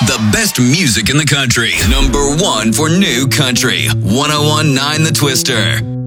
The best music in the country. Number 1 for new country. 1019 The Twister.